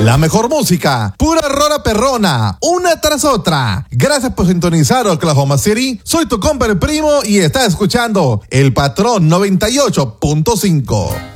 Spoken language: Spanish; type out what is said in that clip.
La mejor música, pura rola perrona, una tras otra. Gracias por sintonizar Oklahoma City. Soy tu compa el primo y estás escuchando El Patrón 98.5.